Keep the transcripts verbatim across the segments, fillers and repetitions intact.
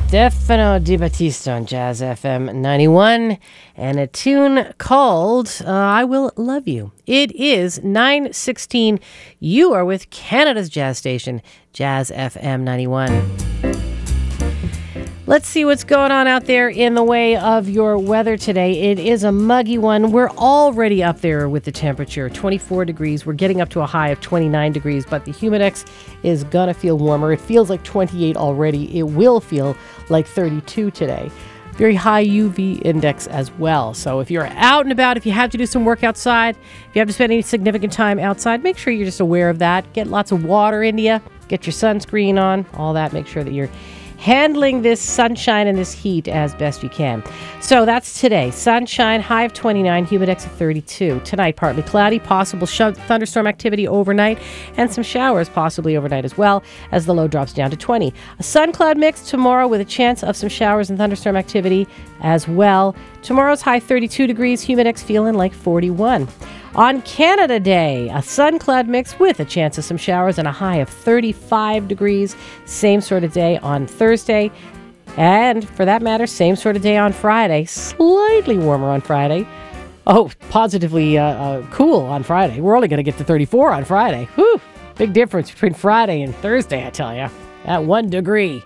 Stefano Di Battista on Jazz F M ninety-one, and a tune called uh, I Will Love You. It is nine sixteen. You are with Canada's jazz station, Jazz F M ninety-one. Let's see what's going on out there in the way of your weather today. It is a muggy one. We're already up there with the temperature, twenty-four degrees. We're getting up to a high of twenty-nine degrees, but the humidex is going to feel warmer. It feels like twenty-eight already. It will feel like thirty-two today. Very high U V index as well. So if you're out and about, if you have to do some work outside, if you have to spend any significant time outside, make sure you're just aware of that. Get lots of water into you. Get your sunscreen on, all that. Make sure that you're handling this sunshine and this heat as best you can. So that's today. Sunshine, high of twenty-nine, humidex of thirty-two. Tonight, partly cloudy, possible sh- thunderstorm activity overnight, and some showers possibly overnight as well as the low drops down to twenty. A sun-cloud mix tomorrow with a chance of some showers and thunderstorm activity as well. Tomorrow's high thirty-two degrees, humidex feeling like forty-one. On Canada Day, a sun-cloud mix with a chance of some showers and a high of thirty-five degrees. Same sort of day on Thursday. And for that matter, same sort of day on Friday. Slightly warmer on Friday. Oh, positively uh, uh, cool on Friday. We're only going to get to thirty-four on Friday. Whew! Big difference between Friday and Thursday, I tell you. At one degree.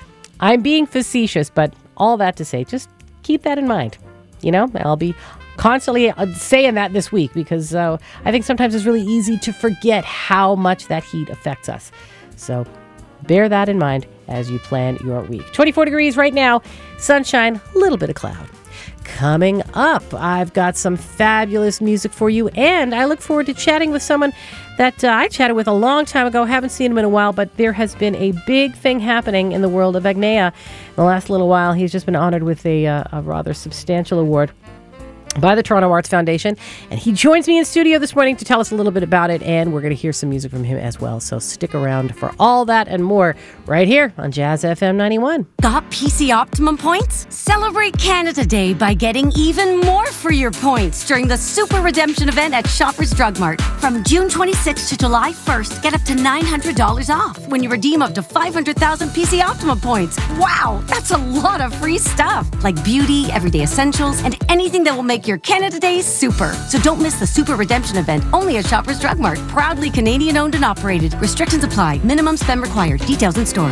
I'm being facetious, but all that to say, just keep that in mind. You know, I'll be constantly saying that this week because uh, I think sometimes it's really easy to forget how much that heat affects us. So bear that in mind as you plan your week. twenty-four degrees right now, sunshine, a little bit of cloud. Coming up, I've got some fabulous music for you, and I look forward to chatting with someone that uh, I chatted with a long time ago. Haven't seen him in a while, but there has been a big thing happening in the world of Agneya in the last little while. He's just been honored with a, uh, a rather substantial award by the Toronto Arts Foundation, and he joins me in studio this morning to tell us a little bit about it, and we're going to hear some music from him as well, so stick around for all that and more right here on Jazz F M ninety-one. Got P C Optimum points? Celebrate Canada Day by getting even more for your points during the Super Redemption event at Shoppers Drug Mart. From June twenty-sixth to July first, get up to nine hundred dollars off when you redeem up to five hundred thousand P C Optimum points. Wow, that's a lot of free stuff, like beauty, everyday essentials, and anything that will make your Canada Day super. So don't miss the Super Redemption event only at Shoppers Drug Mart. Proudly Canadian owned and operated. Restrictions apply. Minimum spend required. Details in store.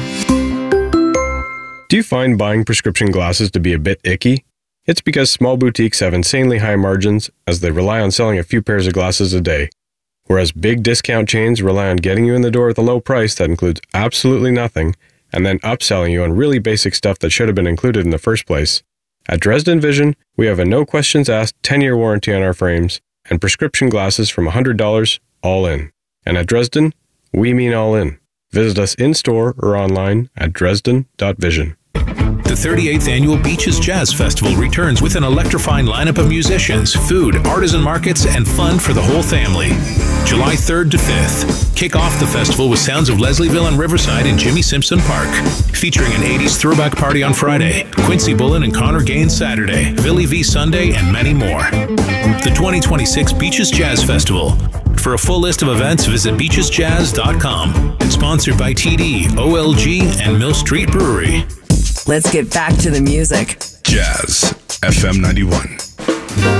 Do you find buying prescription glasses to be a bit icky? It's because small boutiques have insanely high margins as they rely on selling a few pairs of glasses a day, whereas big discount chains rely on getting you in the door with a low price that includes absolutely nothing and then upselling you on really basic stuff that should have been included in the first place. At Dresden Vision, we have a no-questions-asked ten-year warranty on our frames and prescription glasses from one hundred dollars all in. And at Dresden, we mean all in. Visit us in-store or online at dresden dot vision. The thirty-eighth Annual Beaches Jazz Festival returns with an electrifying lineup of musicians, food, artisan markets, and fun for the whole family. July third to fifth. Kick off the festival with sounds of Leslieville and Riverside in Jimmy Simpson Park. Featuring an eighties throwback party on Friday, Quincy Bullen and Connor Gaines Saturday, Billy V Sunday, and many more. The twenty twenty-six Beaches Jazz Festival. For a full list of events, visit beaches jazz dot com. Sponsored by T D, O L G, and Mill Street Brewery. Let's get back to the music. Jazz F M ninety-one.